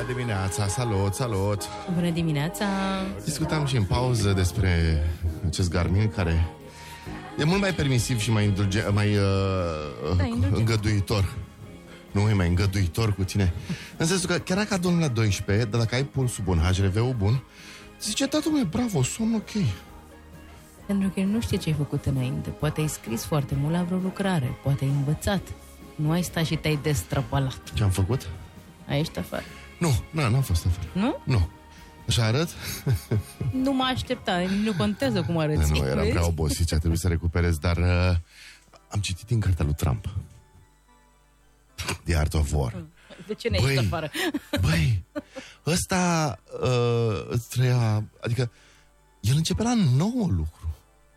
dimineața, salut! Bună dimineața! Discutam și în pauză despre acest Garmin care e mult mai permisiv și mai îngăduitor. Nu, e mai îngăduitor cu tine. În sensul că chiar dacă adun la 12, dar dacă ai pulsul bun, HRV-ul bun, zice, tată, mă, bravo, somn ok. Pentru că nu știi ce ai făcut înainte. Poate ai scris foarte mult la vreo lucrare, poate ai învățat. Nu ai stat și te-ai destrăpălat. Ce am făcut? Ai ieșit afară. N-am fost afară. Nu? Nu. Așa arăt? Nu mă aștepta, nu contează cum arăți. Nu, eram prea obosit, a trebuit să recuperez, dar am citit din cartea lui Trump. The Art of War. De ce ne-ai ieșit afară? Băi, ăsta îți trăia, adică el începe la 9 lucru.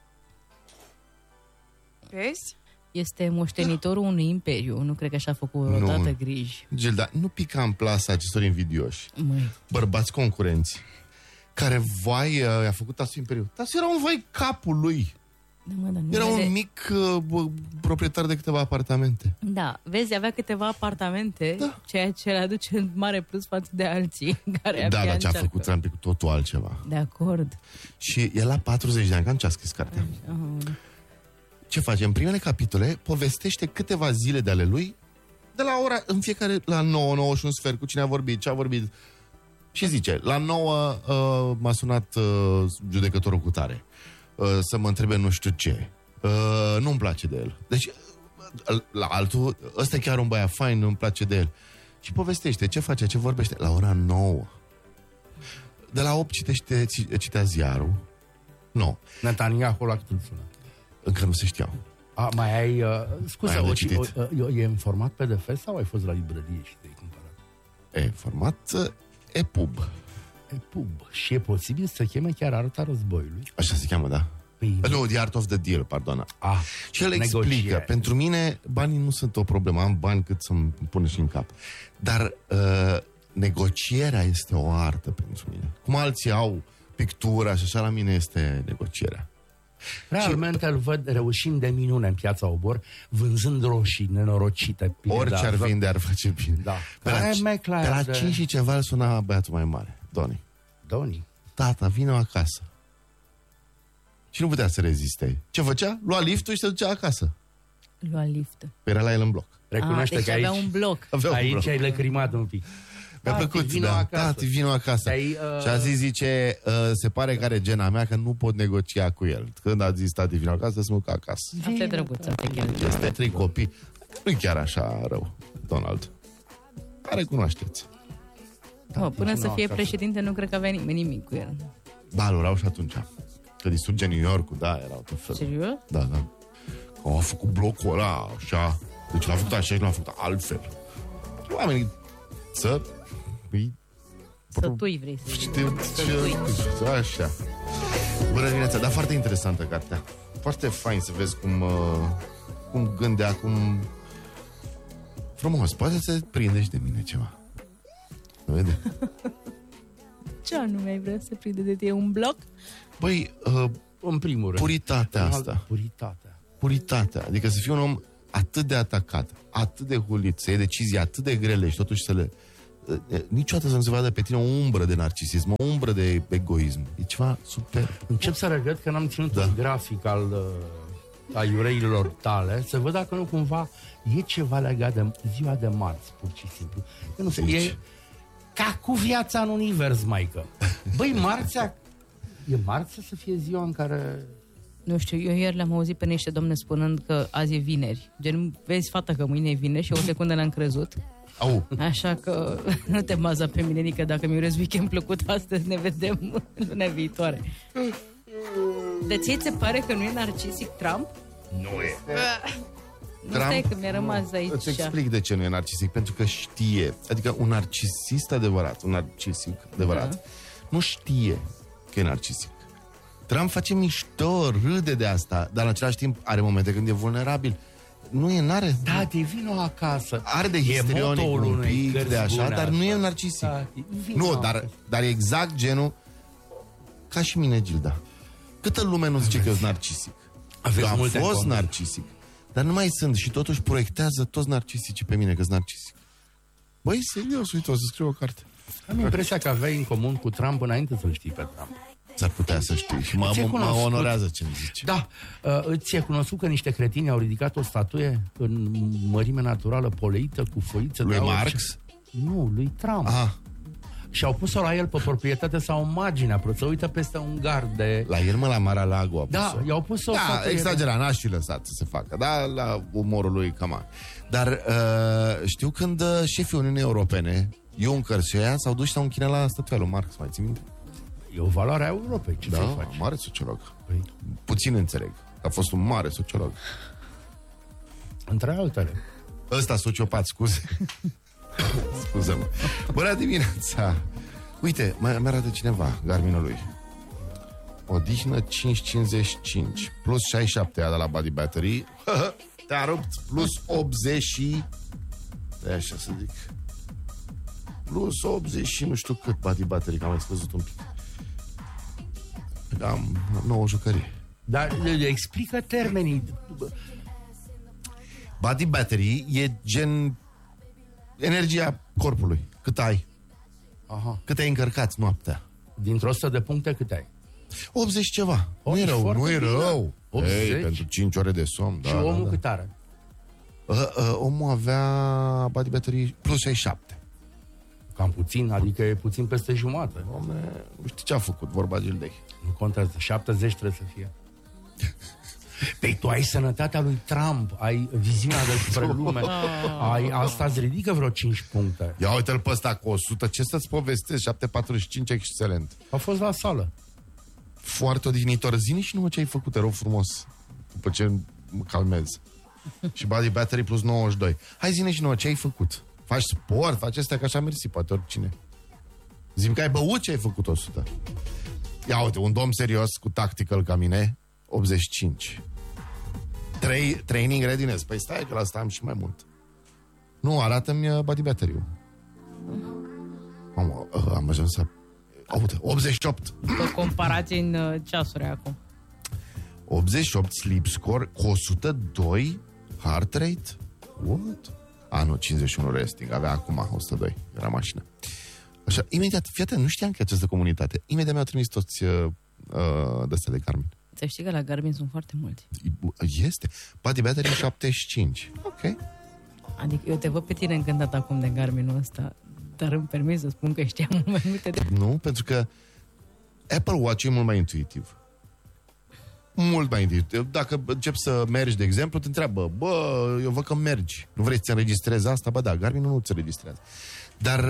Vezi? Este moștenitorul unui imperiu. Nu cred că și-a făcut vreodată griji. Gilda, nu pica în plasa acestor invidioși. Măi. Bărbați concurenți care, vai, i-a făcut Tasu imperiu. Tasu era un vai capul lui. Era un mic proprietar de câteva apartamente. Da, vezi, avea câteva apartamente, ceea ce le aduce în mare plus față de alții care dar ce a făcut Trump cu totul altceva. De acord. Și el la 40 de ani, cam ce a scris cartea. Ce face? În primele capitole povestește câteva zile de ale lui, de la ora, în fiecare, la 9, 9 și un sfert, cu cine a vorbit, ce a vorbit. Și zice, la 9 m-a sunat judecătorul cu tare. Să mă întrebe nu știu ce. Nu-mi place de el. Deci, la altul, ăsta e chiar un băiat fain, nu-mi place de el. Și povestește, ce face, ce vorbește. La ora 9. De la 8 citea ziarul. Nu. Netanyahu la cât îl sună? Încă nu se știau. Mai ai... scuze, mai e în format PDF sau ai fost la librărie și te-ai cumpărat? E, format EPUB. EPUB. Și e posibil să cheme chiar Arta Războiului? Așa se cheamă, da. Nu, The Art of the Deal, pardon. Și el explică, pentru mine banii nu sunt o problemă, am bani cât să-mi pune și în cap. Dar negocierea este o artă pentru mine. Cum alții au pictura și așa, la mine este negocierea. Realmente îl văd reușind de minune în Piața Obor, vânzând roșii nenorocite. Orice ar vinde ar face bine. Da. Pe la 5 și ceva îl suna băiatul mai mare, Doni. Tata, vină acasă. Și nu putea să reziste. Ce făcea? Lua liftul și se ducea acasă. Lua lift. Era la el în bloc. Recunoaște deci că aici, avea un bloc. Aici ai lăcrimat un pic. Mi-a plăcut, tati, vino acasă. Și a zis, zice, se pare că are gena mea că nu pot negocia cu el. Când a zis, tati, vino acasă, să mă duc acasă. Asta e drăguț, Este 3 copii. Nu-i chiar așa rău, Donald. Recunoașteți. Până să fie președinte, nu cred că avea nimeni nimic cu el. Da, lurau și atunci. Că distruge New York-ul, da, erau tot felul. Serios? Da. Au făcut blocul ăla, așa. Deci l-a făcut așa și l-a făcut altfel. Oamenii să tui, vrei să zici. Așa. Bună dimineața, dar foarte interesantă cartea. Foarte fain să vezi cum gândea, cum... Frumos, poate să prinde și de mine ceva. Nu vede? Ce anume ai vrea să prinde de tine? Un bloc? Băi, în primul rând, puritatea asta. Puritatea. Adică să fii un om atât de atacat, atât de hulit, să iei decizii atât de grele și totuși să le... Niciodată să nu se vadă pe tine o umbră de narcisism, o umbră de egoism. E ceva super. Încep să regret că n-am ținut un grafic al iureilor tale, să văd dacă nu cumva e ceva legat de ziua de marți, pur și simplu. Eu nu știu, e ca cu viața în univers, maică. Băi, marțea... E marțea să fie ziua în care... Nu știu, eu ieri le-am auzit pe niște domne spunând că azi e vineri. Gen, vezi, fata, că mâine e vineri și o secundă le-am crezut. Așa că nu te baza pe mine, nică dacă mi urez weekend plăcut astăzi, ne vedem luna viitoare. De ție ți se pare că nu e narcisic Trump? Nu e. Nu stai că mi-a rămas aici. Îți explic de ce nu e narcisic. Pentru că știe, adică un narcisist adevărat, nu știe că e narcisic. Trump face mișto, râde de asta, dar în același timp are momente când e vulnerabil. N-are. Da, te vino acasă. Are de histrionic un pic, de așa, dar nu e narcisic. Nu, dar e exact genul ca și mine, Gilda. Câtă lume nu zice că eu sunt narcisic? Eu am fost narcisic, dar nu mai sunt și totuși proiectează toți narcisicii pe mine că sunt narcisic. Băi, serios, uite, o să scriu o carte. Am impresia că aveai în comun cu Trump înainte să-l știi pe Trump. S-ar putea să știi și mă onorează ce-mi zici. Da, ți-e cunoscut că niște cretini au ridicat o statuie în mărime naturală poleită cu foițe lui de aur? Marx? Nu, lui Trump. Aha. Și au pus-o la el pe proprietate sau imaginea, să uită peste un gard de... La el, la Mar-a-Lago Da, i-au pus-o... Da, exagerat, n-aș fi lăsat să se facă, da, la umorul lui, cam. Dar știu când șefii Uniunii Europene, Juncker și ea, s-au dus și s-au închinat la statuia lui Marx, mai ții minte? E o valoare a Europei, ce să-i faci? Mare sociolog. Păi. Puțin înțeleg. A fost un mare sociolog. Între altele. Ăsta sociopat, scuze. Scuză-mă. Bună dimineața! Uite, mai arată cineva Garminul lui. Odihnă 5.55 plus 67 a de la Body Battery. Te-a rupt plus 80 și... De așa să zic. Plus 80 și nu știu cât Body Battery, că am mai scăzut un pic. Am 9 jucării. Dar explică termenii. Body Battery e gen energia corpului. Cât ai. Aha. Cât ai încărcat noaptea. Dintr-o 100 de puncte cât ai? 80 ceva. Nu e rău, nu e rău. 80? Ei, pentru 5 ore de somn. Și omul cât are? Omul avea Body Battery plus 67. Cam puțin, adică e puțin peste jumătate. Doamne, nu știu ce a făcut, vorba Gildei. Nu contează, 70 trebuie să fie. Păi tu ai sănătatea lui Trump, ai viziunea despre lume, ai, asta îți ridică vreo 5 puncte. Ia uite-l pe ăsta cu 100, ce să-ți povestesc? 745, excelent. A fost la sală. Foarte odihnitor. Zi-mi și numai ce ai făcut, te rog frumos, după ce mă calmez. Și Body Battery plus 92. Hai, zi-ne și numai ce ai făcut. Faci sport, faci astea, că așa mersi, poate oricine. Zi-mi că ai băut, ce ai făcut 100. Ia uite, un domn serios cu tactical ca mine, 85. Training readiness. Păi stai că la asta am și mai mult. Nu, arată-mi Body Battery-ul. Am ajuns să... Uite, 88. O comparație în ceasuri acum. 88 sleep score cu 102 heart rate. What? Nu, 51 resting. Avea acum 102. Era mașină. Așa, imediat, fii atent, nu știam că această comunitate. Imediat mi-au trimis toți de-astea de Garmin. Să știi că la Garmin sunt foarte mulți. Este. Body Battery 75. Ok. Adică eu te văd pe tine încântat acum de Garminul ăsta, dar îmi permis să spun că știam mult mai multe de... Nu, pentru că Apple Watch e mult mai intuitiv. Mult mai intuitiv. Dacă începi să mergi, de exemplu, te întreabă, eu văd că mergi. Nu vrei să-ți înregistrezi asta? Ba da, Garmin nu ți înregistrează. Dar...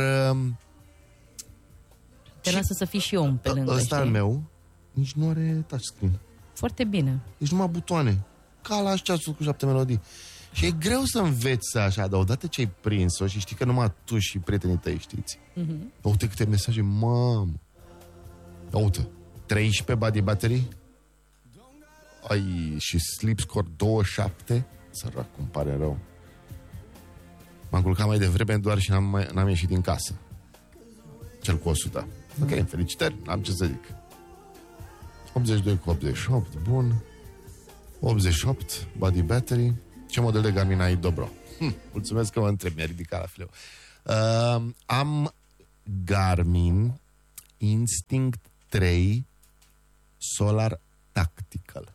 te lasă să fii și om pe lângă, ăsta al meu nici nu are touchscreen. Foarte bine. Deci numai butoane. Ca la ceasul cu 7 melodii. Și e greu să înveți așa, dar odată ce ai prins-o și știi că numai tu și prietenii tăi știți. Uite câte mesaje, mamă. Uite, 13 Body Battery. Ai și sleep score 27. Sărac, cum pare rău. M-am culcat mai devreme doar și n-am ieșit din casă. Cel cu 100. Ok, felicitări, n-am ce să zic. 82 cu 88, bun. 88, Body Battery. Ce model de Garmin ai, Dobro? Mulțumesc că mă întreb, mi-a ridicat la fileu. Am Garmin Instinct 3 Solar Tactical.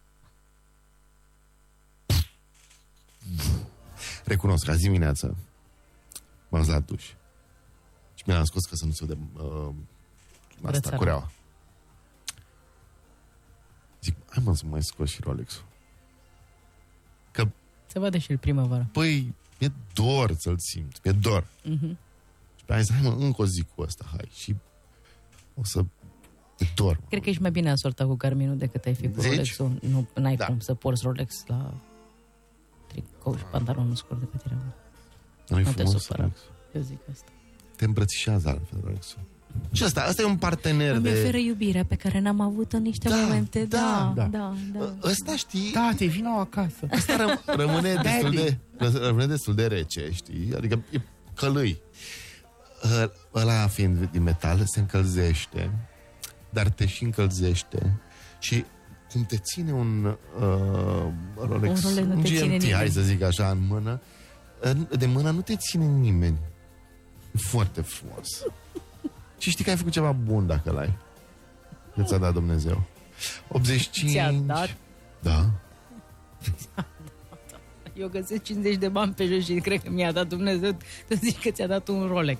Recunosc, azi dimineață m-am dus la duș și mi-am scos ca să nu se vede asta, cureaua. Zic, hai mă să mai scos și Rolex-ul. Că se vede și el primăvară. Păi, mi-e dor să-l simt, mi-e dor. Și pe aia zic, hai mă, încă o zi cu ăsta, hai. Și o să mi-e dor. Cred că ești mai bine asortat cu Garminul decât ai fi cu Rolex-ul. Nu ai cum să porți Rolex la tricou și pantalonul scurt de pe tine. Nu te supăra. Eu zic asta. Te îmbrățișează altfel Rolex-ul. Și asta e un partener îmi oferă iubirea pe care n-am avut în niște momente. Da. Ăsta, știi? Da, te vină acasă. Ăsta rămâne destul de rece, știi? Adică e călâi. Ăla fiind din metal se încălzește, dar te și încălzește și cum te ține un Rolex, un GMT, hai să zic așa, în mână, de mână nu te ține nimeni. Foarte frumos. Și știi că ai făcut ceva bun dacă l-ai. Că ți-a dat Dumnezeu. 85... Ți-a dat? Da. Eu găsesc 50 de bani pe jos și cred că mi-a dat Dumnezeu. Tu zici că ți-a dat un Rolex.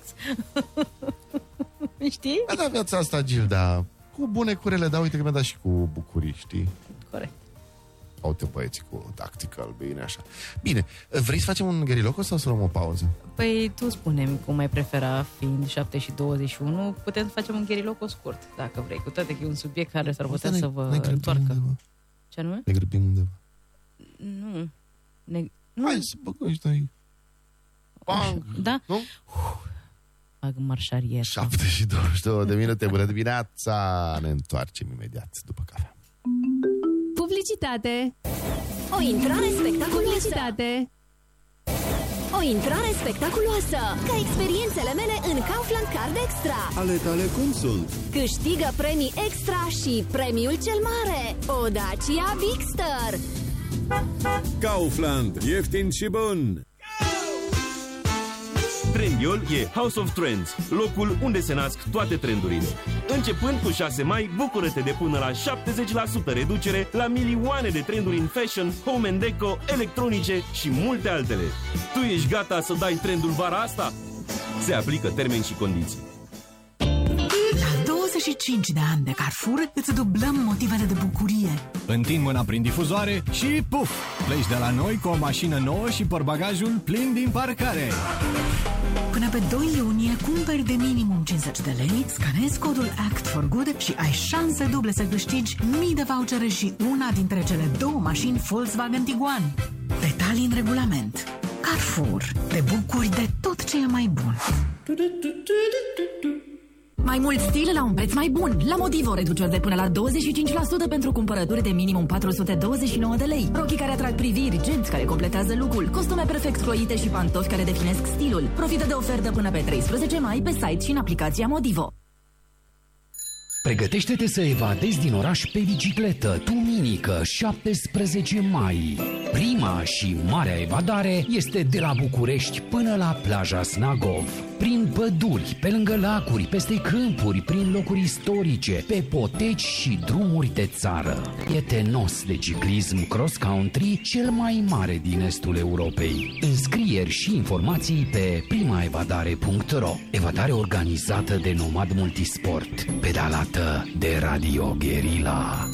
Știi? Da, viața asta, Gilda, cu bune, cu rele, dar uite că mi-a dat și cu bucurii, știi? Corect. Uite băieții cu tactical, bine așa. Bine, vrei să facem un gheriloco sau să luăm o pauză? Păi tu spune-mi cum ai prefera, fiind 7 și 21, putem să facem un gheriloco scurt, dacă vrei, cu toate că e un subiect care s-ar putea să vă întoarcă. Ce anume? Ne grăbim undeva. Nu. Hai să băgăm și noi. Da? Nu? Bag marșarier. 7 și 22 de minute, bună dimineața! Ne întoarcem imediat după cafea. Publicitate. O intrare spectaculoasă. Publicitate. O intrare spectaculoasă. Ca experiențele mele în Kaufland Card Extra. Ale tale cum sunt? Câștigă premii extra și premiul cel mare, o Dacia Bigster. Kaufland. Ieftin și bun. Trendyol e House of Trends, locul unde se nasc toate trendurile. Începând cu 6 mai, bucură-te de până la 70% reducere la milioane de trenduri în fashion, home and deco, electronice și multe altele. Tu ești gata să dai trendul vara asta? Se aplică termeni și condiții. La 25 de ani de Carrefour îți dublăm motivele de bucurie. Întind mâna prin difuzoare și puf! Pleci de la noi cu o mașină nouă și portbagajul plin din parcare. Până pe 2 iunie cumperi de minimum 50 de lei, scanezi codul Act for Good și ai șanse duble să câștigi mii de vouchere și una dintre cele 2 mașini Volkswagen Tiguan. Detalii în regulament. Carrefour. Te bucuri de tot ce e mai bun. Mai mult stil la un preț mai bun. La Motivo, reduceri de până la 25% pentru cumpărături de minimum 429 de lei. Rochii care atrag priviri, genți care completează look-ul, costume perfect croite și pantofi care definesc stilul. Profită de ofertă până pe 13 mai pe site și în aplicația Motivo. Pregătește-te să evadezi din oraș pe bicicletă, duminică, 17 mai. Prima și marea evadare este de la București până la plaja Snagov. Prin păduri, pe lângă lacuri, peste câmpuri, prin locuri istorice, pe poteci și drumuri de țară. Prietenos de ciclism cross-country, cel mai mare din estul Europei. Înscrieri și informații pe primaevadare.ro. Evadare organizată de Nomad Multisport, pedalată de Radio Guerilla.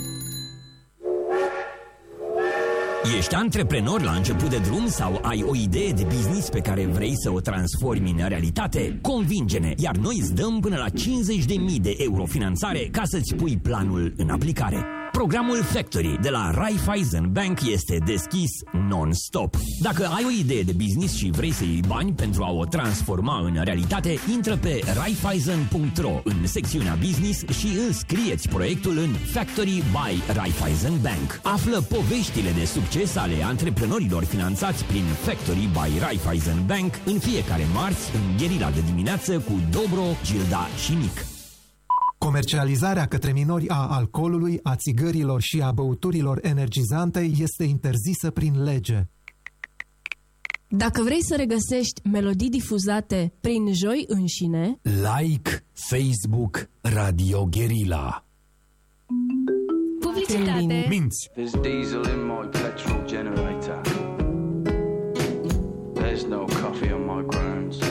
Ești antreprenor la început de drum sau ai o idee de business pe care vrei să o transformi în realitate? Convinge-ne, iar noi îți dăm până la 50.000 de euro finanțare ca să-ți pui planul în aplicare. Programul Factory de la Raiffeisen Bank este deschis non-stop. Dacă ai o idee de business și vrei să iei bani pentru a o transforma în realitate, intră pe raiffeisen.ro în secțiunea Business și înscrie-ți proiectul în Factory by Raiffeisen Bank. Află poveștile de succes ale antreprenorilor finanțați prin Factory by Raiffeisen Bank în fiecare marți în Gherila de dimineață cu Dobro, Gilda și Nic. Comercializarea către minori a alcoolului, a țigărilor și a băuturilor energizante este interzisă prin lege. Dacă vrei să regăsești melodii difuzate prin joi înșine, like Facebook Radio Guerilla. Publicitate. Minți. There's diesel in my petrol generator. There's no coffee on my grounds.